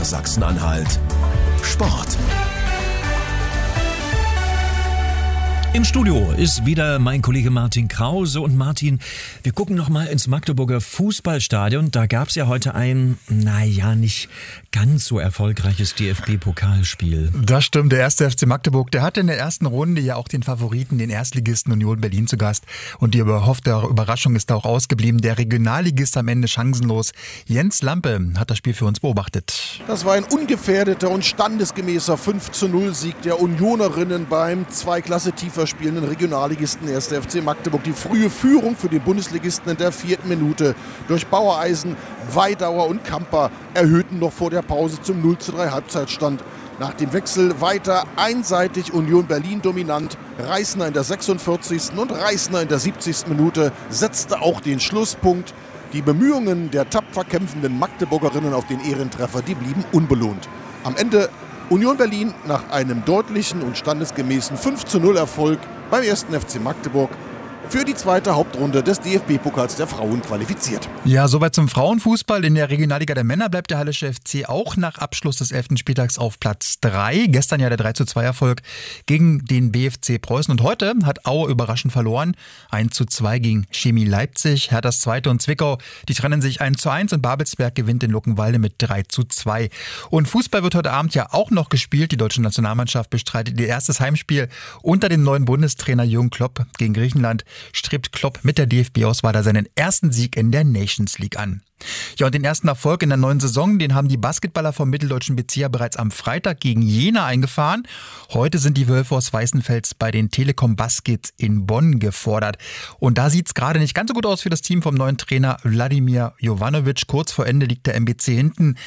Sachsen-Anhalt Sport. Im Studio ist wieder mein Kollege Martin Krause. Und Martin, wir gucken noch mal ins Magdeburger Fußballstadion. Da gab es ja heute ein, nicht ganz so erfolgreiches DFB-Pokalspiel. Das stimmt, der erste FC Magdeburg, der hatte in der ersten Runde ja auch den Favoriten, den Erstligisten Union Berlin zu Gast. Und die erhoffte Überraschung ist da auch ausgeblieben. Der Regionalligist am Ende chancenlos. Jens Lampe hat das Spiel für uns beobachtet. Das war ein ungefährdeter und standesgemäßer 5:0-Sieg der Unionerinnen beim Zweiklasse tiefer spielenden Regionalligisten 1. FC Magdeburg. Die frühe Führung für den Bundesligisten in der 4. Minute durch Bauereisen, Weidauer und Kamper erhöhten noch vor der Pause zum 0:3 Halbzeitstand. Nach dem Wechsel weiter einseitig Union Berlin dominant. Reisner in der 46. und Reisner in der 70. Minute setzte auch den Schlusspunkt. Die Bemühungen der tapfer kämpfenden Magdeburgerinnen auf den Ehrentreffer, die blieben unbelohnt. Am Ende Union Berlin nach einem deutlichen und standesgemäßen 5:0 Erfolg beim 1. FC Magdeburg für die zweite Hauptrunde des DFB-Pokals der Frauen qualifiziert. Ja, soweit zum Frauenfußball. In der Regionalliga der Männer bleibt der Hallische FC auch nach Abschluss des 11. Spieltags auf Platz 3. Gestern ja der 3:2-Erfolg gegen den BFC Preußen. Und heute hat Aue überraschend verloren. 1:2 gegen Chemie Leipzig. Herthas Zweite und Zwickau, die trennen sich 1:1 und Babelsberg gewinnt in Luckenwalde mit 3:2. Und Fußball wird heute Abend ja auch noch gespielt. Die deutsche Nationalmannschaft bestreitet ihr erstes Heimspiel unter dem neuen Bundestrainer Jürgen Klopp gegen Griechenland. Strebt Klopp mit der DFB-Auswahl seinen ersten Sieg in der Nations League an. Ja, und den ersten Erfolg in der neuen Saison, den haben die Basketballer vom mitteldeutschen BC ja bereits am Freitag gegen Jena eingefahren. Heute sind die Wölfe aus Weißenfels bei den Telekom Baskets in Bonn gefordert. Und da sieht es gerade nicht ganz so gut aus für das Team vom neuen Trainer Wladimir Jovanovic. Kurz vor Ende liegt der MBC hinten.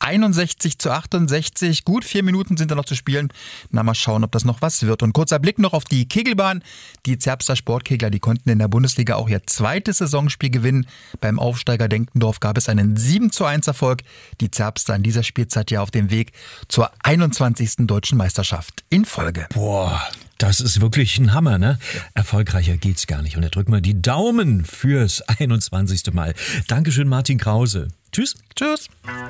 61:68, gut 4 Minuten sind da noch zu spielen. Na, mal schauen, ob das noch was wird. Und kurzer Blick noch auf die Kegelbahn. Die Zerbster Sportkegler, die konnten in der Bundesliga auch ihr zweites Saisonspiel gewinnen. Beim Aufsteiger Denkendorf gab es einen 7:1 Erfolg. Die Zerbster in dieser Spielzeit ja auf dem Weg zur 21. Deutschen Meisterschaft in Folge. Boah, das ist wirklich ein Hammer, ne? Erfolgreicher geht's gar nicht. Und da drücken wir die Daumen fürs 21. Mal. Dankeschön, Martin Krause. Tschüss. Tschüss.